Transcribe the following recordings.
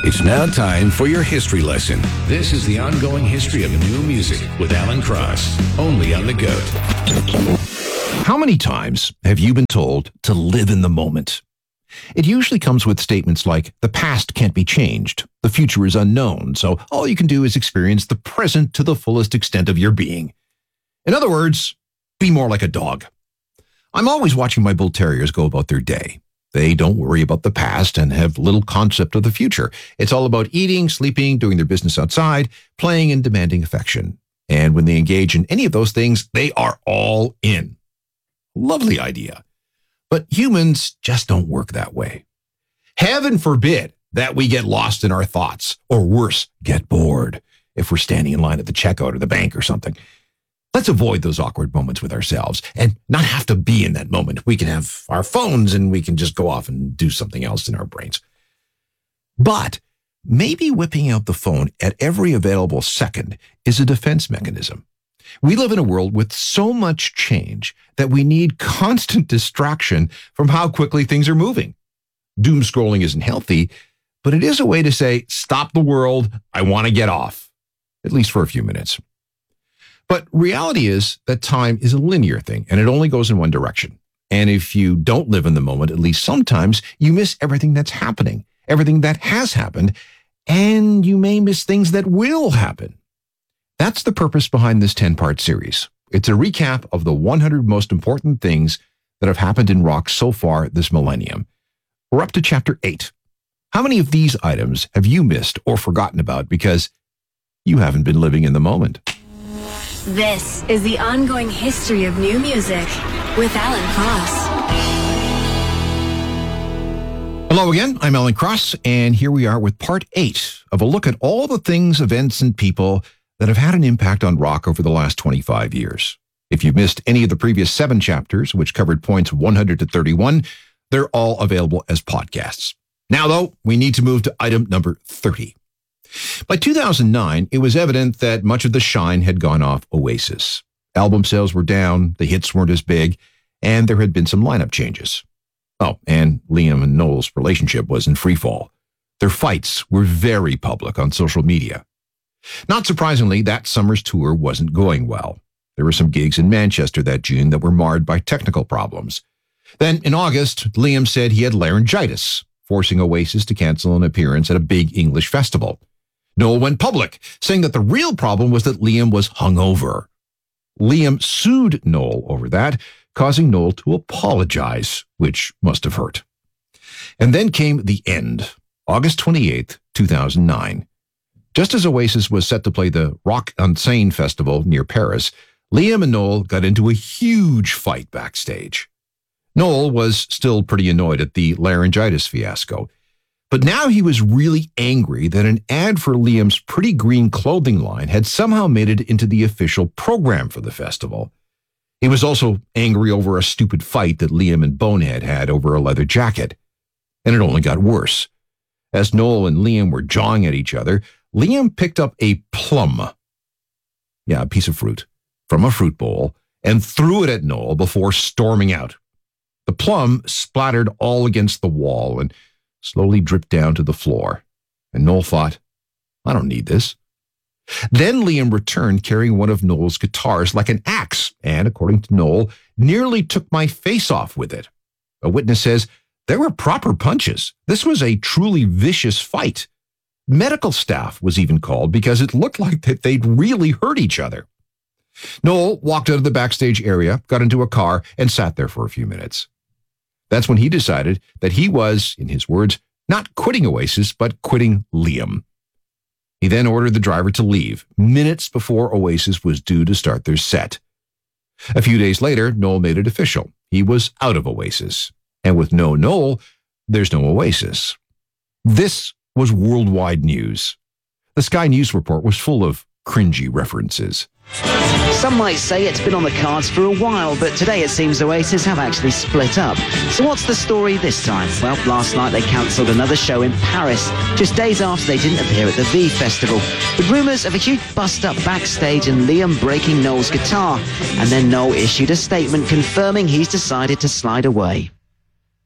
It's now time for your history lesson. This is the ongoing history of new music with Alan Cross, only on The GOAT. How many times have you been told to live in the moment? It usually comes with statements like, the past can't be changed, the future is unknown, so all you can do is experience the present to the fullest extent of your being. In other words, be more like a dog. I'm always watching my bull terriers go about their day. They don't worry about the past and have little concept of the future. It's all about eating, sleeping, doing their business outside, playing, and demanding affection. And when they engage in any of those things, they are all in. Lovely idea. But humans just don't work that way. Heaven forbid that we get lost in our thoughts, or worse, get bored if we're standing in line at the checkout or the bank or something. Let's avoid those awkward moments with ourselves and not have to be in that moment. We can have our phones and we can just go off and do something else in our brains. But maybe whipping out the phone at every available second is a defense mechanism. We live in a world with so much change that we need constant distraction from how quickly things are moving. Doom scrolling isn't healthy, but it is a way to say, stop the world, I want to get off, at least for a few minutes. But reality is that time is a linear thing, and it only goes in one direction. And if you don't live in the moment, at least sometimes, you miss everything that's happening, everything that has happened, and you may miss things that will happen. That's the purpose behind this 10-part series. It's a recap of the 100 most important things that have happened in rock so far this millennium. We're up to Chapter 8. How many of these items have you missed or forgotten about because you haven't been living in the moment? This is the ongoing history of new music with Alan Cross. Hello again, I'm Alan Cross, and here we are with Part 8 of a look at all the things, events, and people that have had an impact on rock over the last 25 years. If you've missed any of the previous 7 chapters, which covered points 100 to 31, they're all available as podcasts. Now, though, we need to move to item number 30. By 2009, it was evident that much of the shine had gone off Oasis. Album sales were down, the hits weren't as big, and there had been some lineup changes. Oh, and Liam and Noel's relationship was in freefall. Their fights were very public on social media. Not surprisingly, that summer's tour wasn't going well. There were some gigs in Manchester that June that were marred by technical problems. Then, in August, Liam said he had laryngitis, forcing Oasis to cancel an appearance at a big English festival. Noel went public, saying that the real problem was that Liam was hungover. Liam sued Noel over that, causing Noel to apologize, which must have hurt. And then came the end, August 28th, 2009. Just as Oasis was set to play the Rock en Seine festival near Paris, Liam and Noel got into a huge fight backstage. Noel was still pretty annoyed at the laryngitis fiasco, but now he was really angry that an ad for Liam's Pretty Green clothing line had somehow made it into the official program for the festival. He was also angry over a stupid fight that Liam and Bonehead had over a leather jacket. And it only got worse. As Noel and Liam were jawing at each other, Liam picked up a plum, a piece of fruit, from a fruit bowl and threw it at Noel before storming out. The plum splattered all against the wall and slowly dripped down to the floor. And Noel thought, I don't need this. Then Liam returned carrying one of Noel's guitars like an axe and, according to Noel, nearly took my face off with it. A witness says, there were proper punches. This was a truly vicious fight. Medical staff was even called because it looked like that they'd really hurt each other. Noel walked out of the backstage area, got into a car, and sat there for a few minutes. That's when he decided that he was, in his words, not quitting Oasis, but quitting Liam. He then ordered the driver to leave, minutes before Oasis was due to start their set. A few days later, Noel made it official. He was out of Oasis. And with no Noel, there's no Oasis. This was worldwide news. The Sky News report was full of cringy references. Some might say it's been on the cards for a while, but today it seems Oasis have actually split up. So what's the story this time? Well, last night they cancelled another show in Paris, just days after they didn't appear at the V Festival, with rumours of a huge bust-up backstage and Liam breaking Noel's guitar. And then Noel issued a statement confirming he's decided to slide away.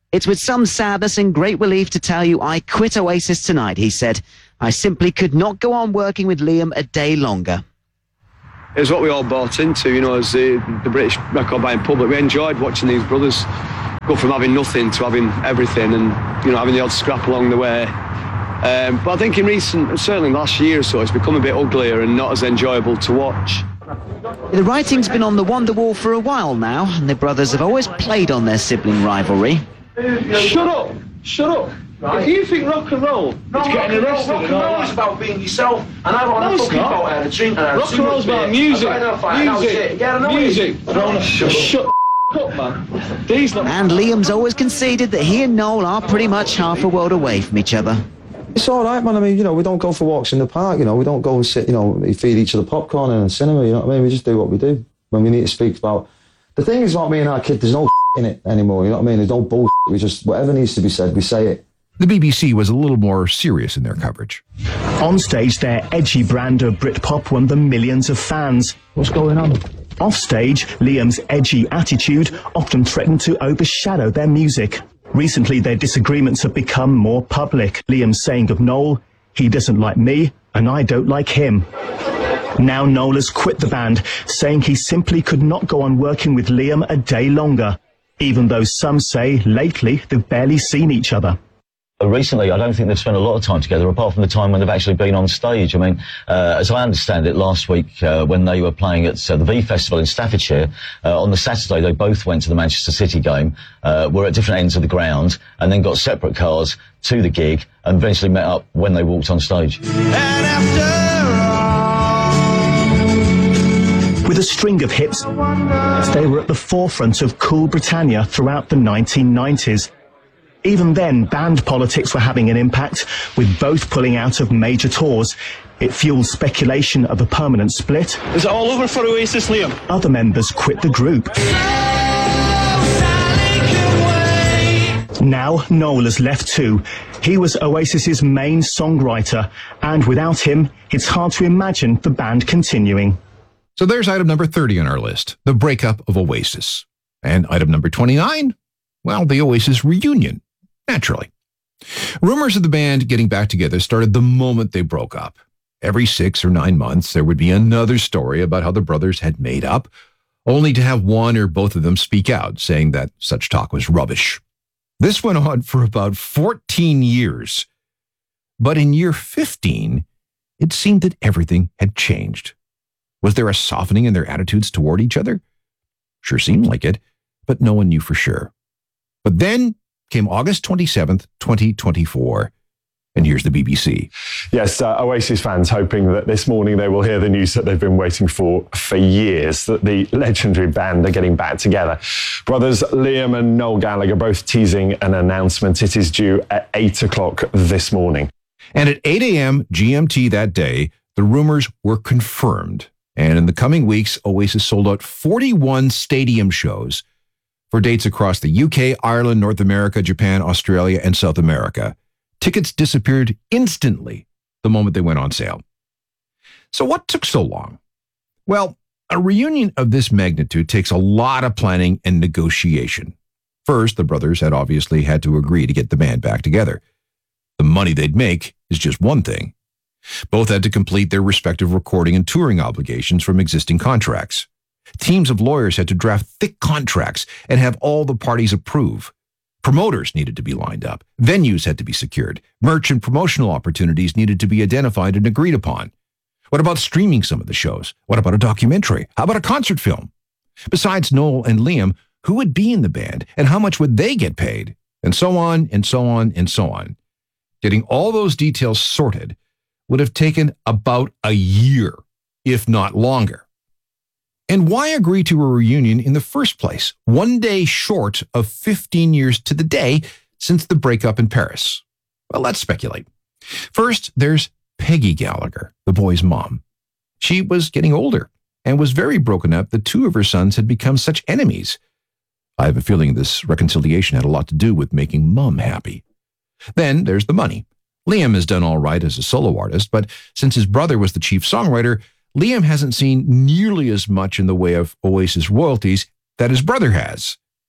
"It's with some sadness and great relief to tell you I quit Oasis tonight," he said. "I simply could not go on working with Liam a day longer." It was what we all bought into, you know, as the British record buying public. We enjoyed watching these brothers go from having nothing to having everything, and, you know, having the odd scrap along the way. But I think certainly last year or so, it's become a bit uglier and not as enjoyable to watch. The writing's been on the Wonderwall for a while now, and the brothers have always played on their sibling rivalry. Shut up! Shut up! Right. If you think rock and roll, it's getting arrested. Rock and roll is about being yourself, and I want to fucking boat and a drink and a rock and roll's about music. Music. Shut up, man. And Liam's always conceded that he and Noel are pretty much half a world away from each other. It's all right, man. I mean, you know, we don't go for walks in the park, you know. We don't go and sit, you know, we feed each other popcorn in a cinema, you know what I mean? We just do what we do. When we need to speak about... The thing is about me and our kid, there's no in it anymore, you know what I mean? There's no bullshit. We just, whatever needs to be said, we say it. The BBC was a little more serious in their coverage. On stage, their edgy brand of Britpop won them millions of fans. What's going on? Off stage, Liam's edgy attitude often threatened to overshadow their music. Recently, their disagreements have become more public. Liam saying of Noel, "He doesn't like me, and I don't like him." Now Noel has quit the band, saying he simply could not go on working with Liam a day longer, even though some say lately they've barely seen each other. Recently, I don't think they've spent a lot of time together, apart from the time when they've actually been on stage. I mean, as I understand it, last week when they were playing at the V Festival in Staffordshire, on the Saturday they both went to the Manchester City game, were at different ends of the ground, and then got separate cars to the gig, and eventually met up when they walked on stage. And after all, with a string of hits, they were at the forefront of Cool Britannia throughout the 1990s. Even then, band politics were having an impact, with both pulling out of major tours. It fueled speculation of a permanent split. Is it all over for Oasis, Liam? Other members quit the group. Now, Noel has left too. He was Oasis's main songwriter, and without him, it's hard to imagine the band continuing. So there's item number 30 on our list, the breakup of Oasis. And item number 29, well, the Oasis reunion. Naturally. Rumors of the band getting back together started the moment they broke up. Every 6 or 9 months, there would be another story about how the brothers had made up, only to have one or both of them speak out, saying that such talk was rubbish. This went on for about 14 years. But in year 15, it seemed that everything had changed. Was there a softening in their attitudes toward each other? Sure seemed like it, but no one knew for sure. But then came August 27th, 2024, and here's the BBC. Yes, Oasis fans hoping that this morning they will hear the news that they've been waiting for years, that the legendary band are getting back together. Brothers Liam and Noel Gallagher both teasing an announcement. It is due at 8 o'clock this morning. And at 8 a.m. GMT that day, the rumors were confirmed. And in the coming weeks, Oasis sold out 41 stadium shows for dates across the UK, Ireland, North America, Japan, Australia, and South America. Tickets disappeared instantly the moment they went on sale. So what took so long? Well, a reunion of this magnitude takes a lot of planning and negotiation. First, the brothers had obviously had to agree to get the band back together. The money they'd make is just one thing. Both had to complete their respective recording and touring obligations from existing contracts. Teams of lawyers had to draft thick contracts and have all the parties approve. Promoters needed to be lined up. Venues had to be secured. Merch and promotional opportunities needed to be identified and agreed upon. What about streaming some of the shows? What about a documentary? How about a concert film? Besides Noel and Liam, who would be in the band and how much would they get paid? And so on and so on and so on. Getting all those details sorted would have taken about a year, if not longer. And why agree to a reunion in the first place, one day short of 15 years to the day since the breakup in Paris? Well, let's speculate. First, there's Peggy Gallagher, the boy's mom. She was getting older and was very broken up that 2 of her sons had become such enemies. I have a feeling this reconciliation had a lot to do with making Mom happy. Then there's the money. Liam has done all right as a solo artist, but since his brother was the chief songwriter, Liam hasn't seen nearly as much in the way of Oasis royalties that his brother has.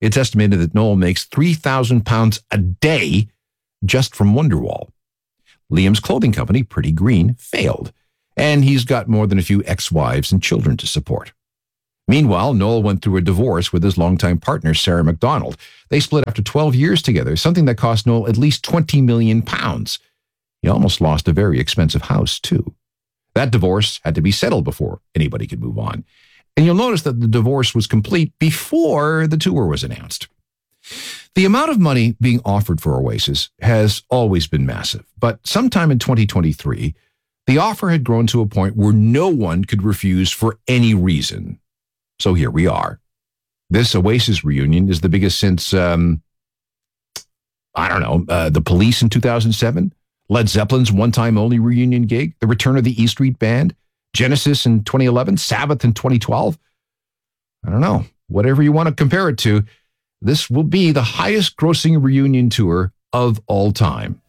It's estimated that Noel makes £3,000 a day just from Wonderwall. Liam's clothing company, Pretty Green, failed, and he's got more than a few ex-wives and children to support. Meanwhile, Noel went through a divorce with his longtime partner, Sarah McDonald. They split after 12 years together, something that cost Noel at least £20 million. He almost lost a very expensive house, too. That divorce had to be settled before anybody could move on. And you'll notice that the divorce was complete before the tour was announced. The amount of money being offered for Oasis has always been massive, but sometime in 2023, the offer had grown to a point where no one could refuse for any reason. So here we are. This Oasis reunion is the biggest since, The Police in 2007, Led Zeppelin's one-time only reunion gig, the return of the E Street Band, Genesis in 2011, Sabbath in 2012. I don't know. Whatever you want to compare it to, this will be the highest grossing reunion tour of all time.